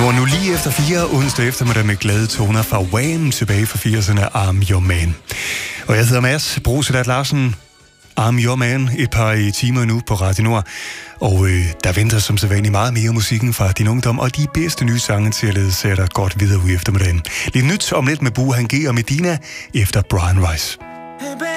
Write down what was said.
var nu lige efter 4 onsdag eftermiddag med glade toner fra Wham tilbage fra 80'erne, I'm Your Man. Og jeg hedder Mads Brosedat Larsen. I'm Your Man, et par timer nu på Radio Nord. Og der venter som sædvanligt meget mere musikken fra din ungdom, og de bedste nye sange til at lede dig godt videre ud i eftermiddagen. Lidt nyt om lidt med Buhan G og Medina efter Brian Rice.